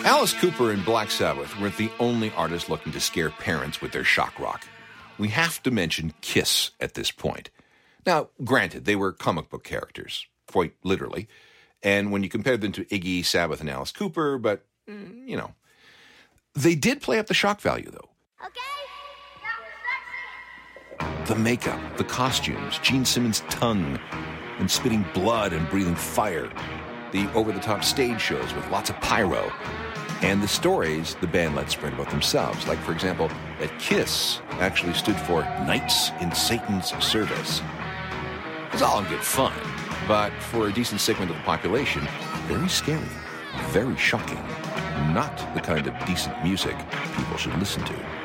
Alice Cooper and Black Sabbath weren't the only artists looking to scare parents with their shock rock. We have to mention Kiss at this point. Now, granted, they were comic book characters, quite literally, and when you compare them to Iggy, Sabbath, and Alice Cooper, but, they did play up the shock value, though. Okay. The makeup, the costumes, Gene Simmons' tongue, and spitting blood and breathing fire, the over-the-top stage shows with lots of pyro, and the stories the band let spread about themselves, like, for example, that Kiss actually stood for Knights in Satan's Service. It's all in good fun, but for a decent segment of the population, very scary, very shocking, not the kind of decent music people should listen to.